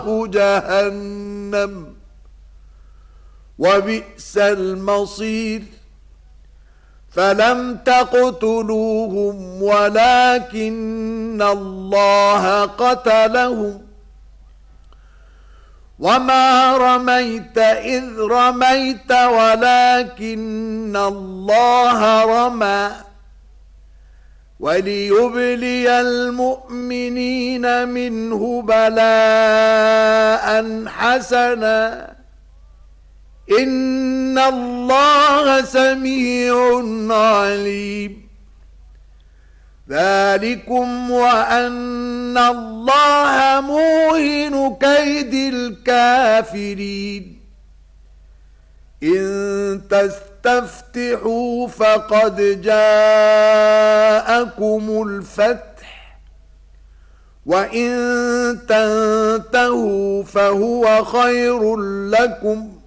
جهنم وبئس المصير فلم تقتلوهم ولكن الله قتلهم وما رميت إذ رميت ولكن الله رمى وليبلي المؤمنين منه بلاء حسنا إن الله سميع عليم ذلكم وأن الله موهن كيد الكافرين إن تستفتحوا فقد جاءكم الفتح وإن تنتهوا فهو خير لكم